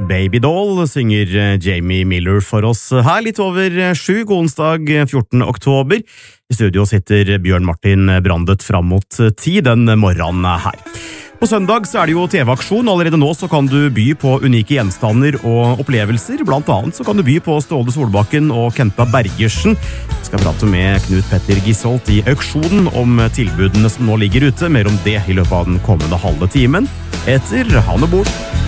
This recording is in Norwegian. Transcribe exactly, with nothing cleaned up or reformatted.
Baby Doll synger Jamie Miller for oss her litt over sju, god onsdag fjortende oktober. I studio sitter Bjørn Martin Brandet fram mot ti den morgenen her. På søndag så er det jo T V-aksjon, allerede nå så kan du by på unike gjenstander og opplevelser. Blant annet så kan du by på Ståle Solbakken og Kenta Bergersen. Vi skal prate med Knut Petter Gisholt i auksjonen om tilbudene som nå ligger ute. Mer om det i løpet av den kommende halve timen. Etter Han og Bord.